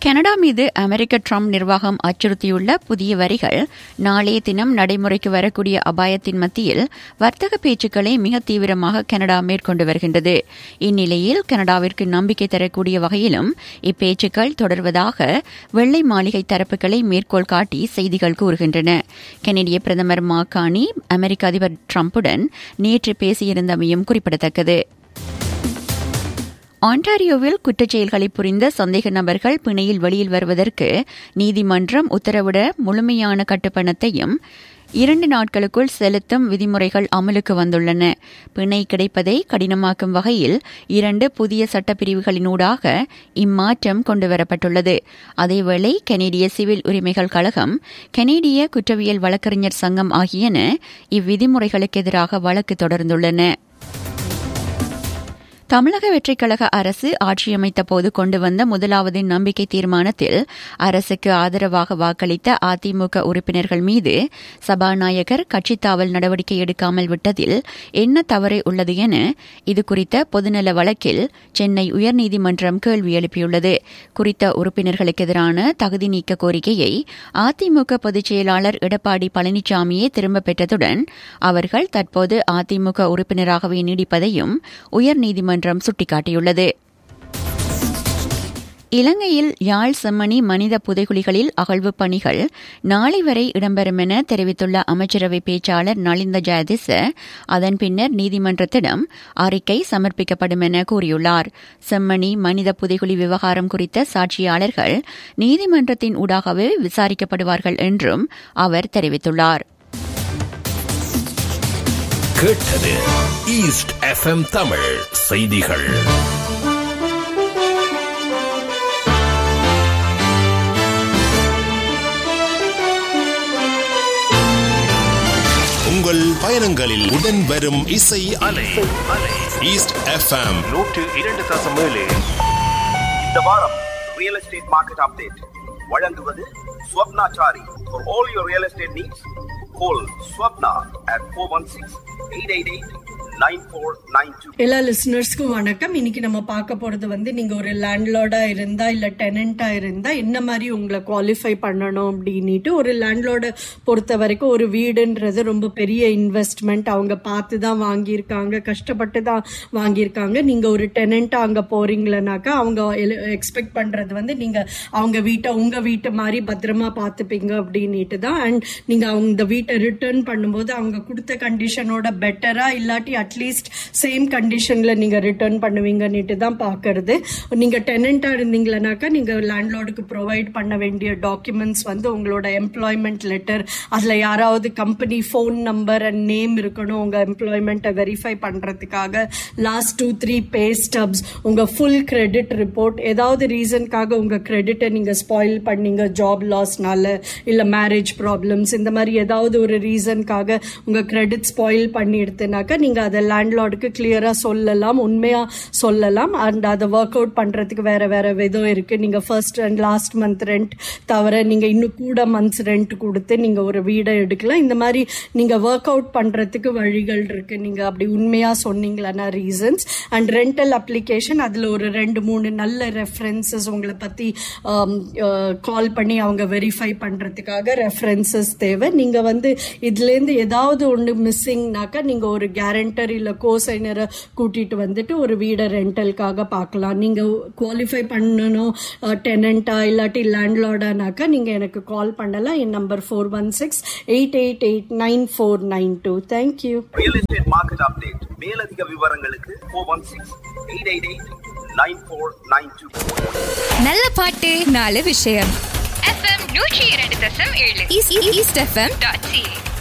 Canada மீது அமெரிக்க Trump நிர்வாகம் அச்சுறுத்தியுள்ள புதிய வரிகள் நாளைய தினம் நடைமுறைக்கு வரக்கூடிய அபாயத்தின் மத்தியில் வர்த்தக பேச்சுக்களை மிக தீவிரமாக கனடா மேற்கொண்டு வருகின்றது. இந்நிலையில் கனடாவிற்கு நம்பிக்கை தரக்கூடிய வகையிலும் இப்பேச்சுக்கள் தொடர்வதாக வெள்ளை மாளிகை தரப்புகளை மேற்கோள் காட்டி செய்திகள் கூறுகின்றன. கனடிய பிரதமர் மாக்கானி அமெரிக்க அதிபர் ட்ரம்புடன் நேற்று பேசியிருந்தமையும் குறிப்பிடத்தக்கது. ஆன்டாரியோவில் குற்றச்செயல்களை புரிந்த சந்தேக நபர்கள் பிணையில் வெளியில் வருவதற்கு நீதிமன்றம் உத்தரவிட முழுமையான கட்டுப்பணத்தையும் 2 நாட்களுக்குள் செலுத்தும் விதிமுறைகள் அமலுக்கு வந்துள்ளன. பிணை கிடைப்பதை கடினமாக்கும் வகையில் 2 புதிய சட்டப்பிரிவுகளினூடாக இம்மாற்றம் கொண்டுவரப்பட்டுள்ளது. அதேவேளை கனேடிய சிவில் உரிமைகள் கழகம், கனேடிய குற்றவியல் வழக்கறிஞர் சங்கம் ஆகியன இவ்விதிமுறைகளுக்கு எதிராக வழக்கு தொடர்ந்துள்ளன. தமிழக வெற்றிக்கழக அரசு ஆட்சியமைத்த போது கொண்டு வந்த முதலாவது நம்பிக்கை தீர்மானத்தில் அரசுக்கு ஆதரவாக வாக்களித்த அதிமுக உறுப்பினர்கள் மீது சபாநாயகர் கட்சித்தாவல் நடவடிக்கை எடுக்காமல் விட்டதில் என்ன தவறு உள்ளது என இதுகுறித்த பொதுநல வழக்கில் சென்னை உயர்நீதிமன்றம் கேள்வி எழுப்பியுள்ளது. குறித்த உறுப்பினர்களுக்கு எதிரான தகுதி நீக்க கோரிக்கையை அதிமுக பொதுச் செயலாளர் எடப்பாடி பழனிசாமியே திரும்பப் பெற்றதுடன் அவர்கள் தற்போது அதிமுக உறுப்பினராகவே நீடிப்பதையும் உயர்நீதிமன்றம் சுட்டிக்காட்டியுள்ளது. இலங்கையில் யாழ் செம்மணி மனித புதைகுழிகளில் அகழ்வு பணிகள் நாளை வரை இடம்பெறும் என தெரிவித்துள்ள அமைச்சரவை பேச்சாளர் நலிந்த ஜெயதிச அதன் பின்னர் நீதிமன்றத்திடம் அறிக்கை சமர்ப்பிக்கப்படும் என கூறியுள்ளார். செம்மணி மனித புதைகுழி விவகாரம் குறித்த சாட்சியாளர்கள் நீதிமன்றத்தின் ஊடாகவே விசாரிக்கப்படுவார்கள் என்றும் அவர் தெரிவித்துள்ளார். கேட்டது ஈஸ்ட் FM தமிழ் செய்திகள். உங்கள் பயணங்களில் உடன் வரும் இசை அலை ஈஸ்ட் FM 102.7. இந்த வாரம் ரியல் எஸ்டேட் மார்க்கெட் அப்டேட் வழங்குவது Swapnachari. For all your real estate needs, call Swapna at 416-888-9492. எல்லா லிசனர்ஸ்க்கும் வணக்கம். இன்னைக்கு நம்ம பார்க்க போறது நீங்க ஒரு லேண்ட்லார்டா இருந்தா இல்ல டெனண்டா இருந்தா என்ன மாதிரி உங்களை குவாலிஃபை பண்ணணும் அப்படின்னுட்டு. ஒரு லேண்ட்லார்டை பொறுத்த வரைக்கும் ஒரு வீடுன்றது ரொம்ப பெரிய இன்வெஸ்ட்மெண்ட். அவங்க பார்த்து தான் வாங்கியிருக்காங்க, கஷ்டப்பட்டு தான் வாங்கியிருக்காங்க. நீங்க ஒரு டெனண்டா அங்க போறீங்களனாக்கா அவங்க எக்ஸ்பெக்ட் பண்றது நீங்க அவங்க வீட்டை உங்க வீட்டு மாதிரி பத்திரமா பார்த்துப்பீங்க அப்படின்னுட்டு தான். அண்ட் நீங்க அவங்க இந்த வீட்டை ரிட்டர்ன் பண்ணும்போது அவங்க கொடுத்த கண்டிஷனோட பெட்டரா இல்லாட்டி அட்லீஸ்ட் சேம் கண்டிஷன்ல நீங்க ரிட்டர்ன் பண்ணுவீங்கன்னுட்டு தான் பாக்குறது. நீங்க டெனண்டா இருந்தீங்கன்னாக்கா நீங்க லேண்ட்லார்டுக்கு ப்ரொவைட் பண்ண வேண்டிய டாக்குமெண்ட்ஸ் உங்களோட எம்ப்ளாய்மெண்ட் லெட்டர், அதுல யாராவது company phone number and name இருக்கணும் உங்க எம்ப்ளாய்மெண்ட்டை வெரிஃபை பண்றதுக்காக. லாஸ்ட் 2-3 பே ஸ்டப்ஸ், உங்க ஃபுல் கிரெடிட் ரிப்போர்ட். ஏதாவது ரீசனுக்காக உங்க கிரெடிட்டை நீங்க ஸ்பாயில் பண்ணீங்க, ஜாப் லாஸ்னால இல்ல மேரேஜ் ப்ராப்ளம்ஸ், இந்த மாதிரி ஏதாவது ஒரு ரீசனுக்காக உங்க கிரெடிட் ஸ்பாயில் பண்ணி எடுத்துனாக்கா நீங்க அதை லேண்ட்லார்டுக்கு கிளியரா சொல்லலாம், உண்மையா சொல்லலாம். அண்ட் அதை ஒர்க் அவுட் பண்றதுக்கு வேற வேற விதம் இருக்கு. நீங்க first and last month rent தவிர நீங்க இன்னும் கூட மந்த்ஸ் ரெண்ட் கொடுத்து நீங்க ஒரு வீடை எடுக்கலாம். இந்த மாதிரி நீங்க ஒர்க் அவுட் பண்றதுக்கு வழிகள் இருக்கு. நீங்க அப்படி உண்மையா சொன்னீங்களா ரீசன்ஸ். அண்ட் ரெண்டல் அப்ளிகேஷன், அதுல ஒரு 2-3 நல்ல ரெஃபரன்சஸ் உங்களை பத்தி கால் பண்ணி அவங்க வெரிஃபை பண்றதுக்காக ரெஃபரன்சஸ் தேவை. நீங்க இதுல இருந்து ஏதாவது ஒன்று மிஸ்ஸிங்னாக்கா நீங்க ஒரு கேரண்டர் இல்ல கோசைனரை கூட்டிட்டு ஒரு வீடை ரெண்டலுக்காக பார்க்கலாம். நீங்க குவாலிஃபை பண்ணணும் டெனண்டா இல்லாட்டி லேண்ட்லார்டானாக்கா நீங்க எனக்கு கால் பண்ணலாம். என் number 416-888-9492. Thank you. Real estate market update. மேலதிக விவரங்களுக்கு 416-888-9492. நல்ல பாட்டு, நல்ல விஷயம். FM 102.7 east FM.ca